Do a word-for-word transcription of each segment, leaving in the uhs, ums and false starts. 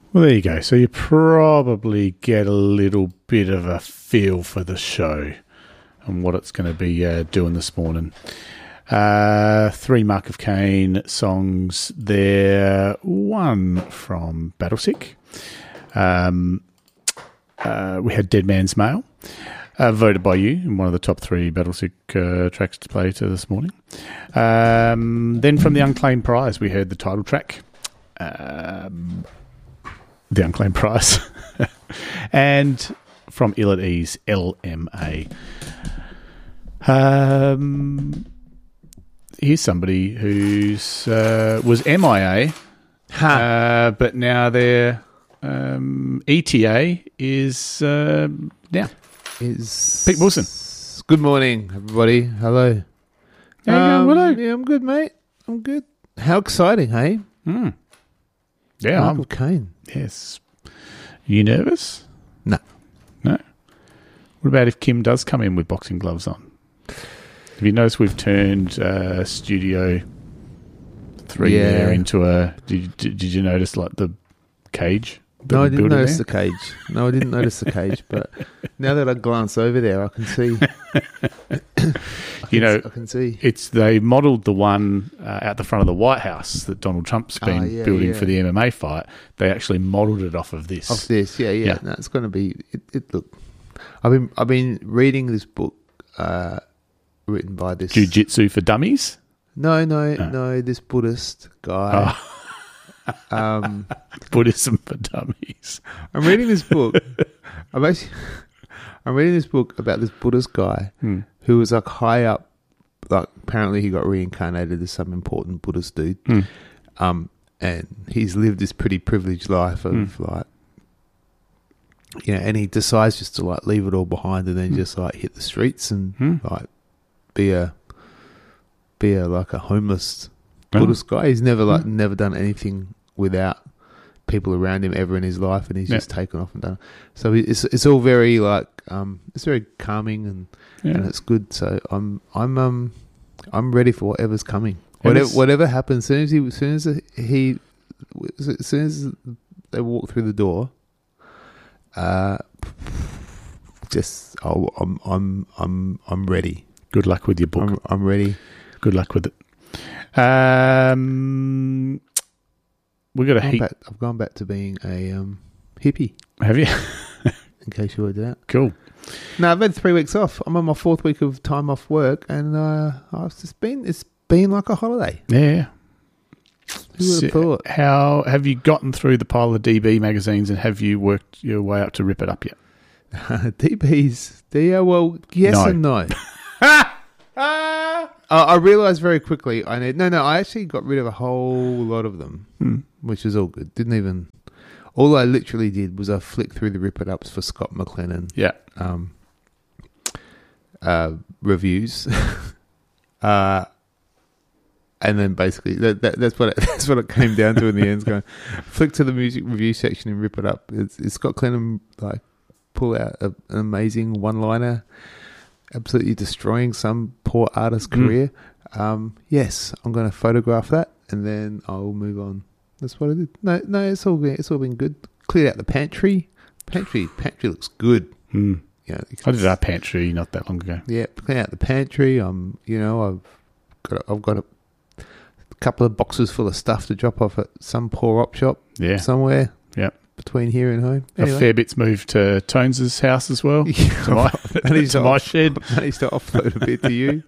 Well, there you go. So you probably get a little bit of a feel for the show and what it's going to be uh, doing this morning. Uh, three Mark of Cain songs there. One from Battlesick. Um, uh, we had Dead Man's Mail, uh, voted by you in one of the top three Battlesick uh, tracks to play to this morning. Um, then from the Unclaimed Prize, we heard the title track. Um... The Unclaimed Prize. And from Ill at Ease, L M A. Um, here's somebody who's uh, was M I A, huh. uh, but now their um, E T A is uh, now. Is Pete Wilson. Good morning, everybody. Hello. How you um, going? Hello. Yeah, I'm good, mate. I'm good. How exciting, hey? Mm. Yeah, Michael I'm, Caine. Yes. You nervous? No. No? What about if Kim does come in with boxing gloves on? Have you noticed we've turned uh, Studio three Yeah. there into a... Did, you- did, did you notice like the cage? that No, we're I didn't building notice there? the cage. No, I didn't notice the cage. But now that I glance over there, I can see. I can, You know, I can see. It's they modelled the one uh, out the front of the White House that Donald Trump's been Ah, yeah, building yeah. for the M M A fight. They actually modelled it off of this. Off this, yeah, yeah. Yeah. No, it's going to be. It, it look. I've been I've been reading this book, uh, written by this. Jiu-Jitsu for Dummies? No, no, No. no. This Buddhist guy. Um, Buddhism for Dummies. I'm reading this book. I'm actually. I'm reading this book about this Buddhist guy Hmm. who was like high up. Like apparently he got reincarnated as some important Buddhist dude. Hmm. Um, and he's lived this pretty privileged life of Mm. like, you know, and he decides just to like leave it all behind and then Mm. just like hit the streets and Mm. like be a, be a like a homeless Oh. Buddhist guy. He's never like Mm. never done anything without people around him ever in his life, and he's Yeah. just taken off and done it. So it's it's all very like um it's very calming and, Yeah. and it's good. So I'm I'm um I'm ready for whatever's coming. And Whatever it's- whatever happens, as soon as he as soon as he as soon as they walk through the door, uh, just oh, I'm I'm I'm I'm ready. Good luck with your book. I'm, I'm ready. Good luck with it. Um, we got a I've gone, heat. back, I've gone back to being a um, hippie. Have you? In case you worked it out. Cool. No, I've had three weeks off. I'm on my fourth week of time off work, and uh, I've just been. It's been like a holiday. Yeah. Who would have So thought? how have you gotten through the pile of D B magazines, and have you worked your way up to Rip It Up yet? D Bs. D yeah, well, yes No. and no. uh, I realised very quickly I need. No, no, I actually got rid of a whole lot of them, Hmm. which was all good. Didn't even. All I literally did was I flicked through the Rip It Ups for Scott McLennan Yeah. um, uh, reviews, uh, and then basically that, that, that's what it, that's what it came down to in the end. It's going flick to the music review section and Rip It Up. It's, it's Scott McLennan like pull out a, an amazing one-liner, absolutely destroying some poor artist's Mm. career. Um, yes, I'm going to photograph that and then I'll move on. That's what I did. No, no, it's all been, it's all been good. Cleared out the pantry. Pantry, pantry looks good. Hmm. You know, I did our pantry not that long ago. yeah, clean out the pantry. I'm, you know, I've got, a, I've got a couple of boxes full of stuff to drop off at some poor op shop Yeah. somewhere. Yeah. Between here and home. A fair bit's moved to Tones's house as well. Yeah, To my, managed to to my off- shed. managed to offload a bit to you.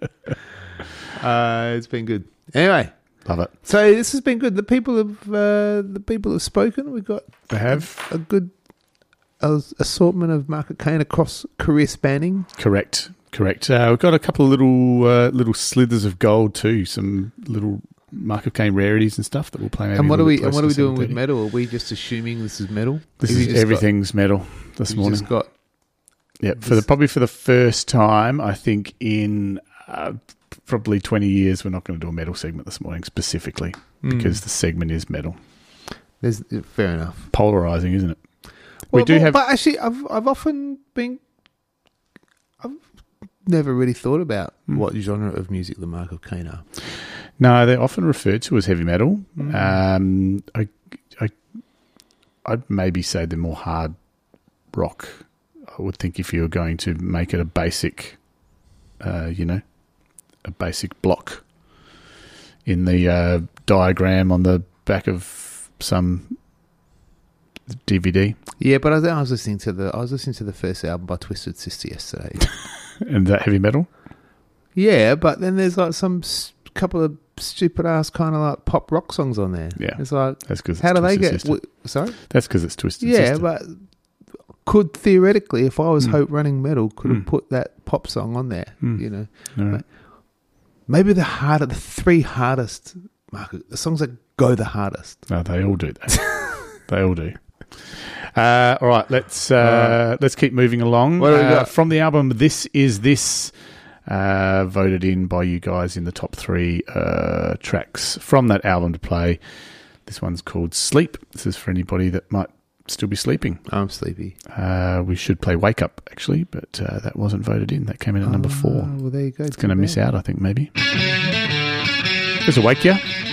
Uh, it's been good. Anyway, Love it. so this has been good. The people have uh, the people have spoken. We've got They have. a good as- assortment of Mark of Caine across career spanning. Correct. Correct. Uh, we've got a couple of little uh, little slithers of gold too. Some little Mark of Caine rarities and stuff that we'll play. Maybe And what a are little we bit and what are we closer to doing with seven thirty. metal? Are we just assuming this is metal? This Have you is just got- everything's metal this You've morning. just got Yeah, for the probably for the first time, I think in uh, probably twenty years, we're not going to do a metal segment this morning specifically mm, because the segment is metal. there's fair enough. Polarizing, isn't it? Well, we do well, have. but actually, I've I've often been, I've never really thought about Mm. what genre of music the Mark of Caine are. No, they're often referred to as heavy metal. Mm. Um, I, I, I'd maybe say they're more hard rock. I would think if you were going to make it a basic, uh, you know, a basic block in the uh, diagram on the back of some D V D. Yeah, but I, I was listening to the I was listening to the first album by Twisted Sister yesterday. And that heavy metal? Yeah, but then there's like some s- couple of stupid ass kind of like pop rock songs on there. Yeah, it's like that's because how do they get? Sister. W- sorry, that's because it's Twisted yeah, Sister. but could theoretically, if I was mm. Hope Running Metal, could have mm. put that pop song on there. Mm. You know, right. Maybe the harder, the three hardest, Mark, the songs that go the hardest. No, they all do that. They all do. Uh, all right, let's uh, right. let's keep moving along. What do we uh, got? From the album This Is This, uh, voted in by you guys in the top three uh, tracks from that album to play. This one's called Sleep. This is for anybody that might still be sleeping. I'm sleepy. Uh, we should play Wake Up, actually, but uh, that wasn't voted in. That came in at oh, number four. Well, there you go. It's going to miss out, I think, maybe. Does it wake you?